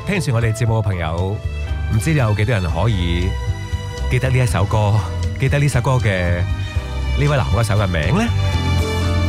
聽住我哋節目嘅朋友，唔知有幾多人可以記得呢一首歌，記得呢首歌嘅呢位男歌手嘅名呢？